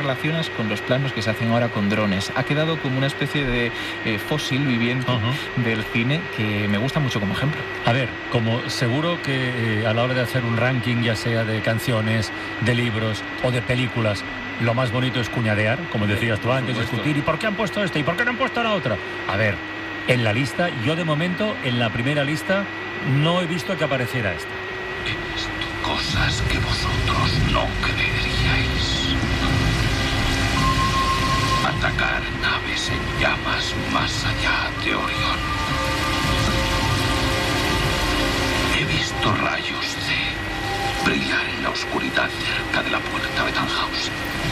relacionas con los planos que se hacen ahora con drones. Ha quedado como una especie de fósil viviente del cine que me gusta mucho como ejemplo. A ver, como seguro que a la hora de hacer un ranking, ya sea de canciones, de libros o de películas, lo más bonito es cuñadear, como decías tú antes, discutir, ¿y por qué han puesto esta? ¿Y por qué no han puesto la otra? A ver, en la lista, yo de momento, en la primera lista, no he visto que apareciera esta. He visto cosas que vosotros no creeríais. Atacar naves en llamas más allá de Orión. He visto rayos C brillar en la oscuridad cerca de la puerta de Tannhausen.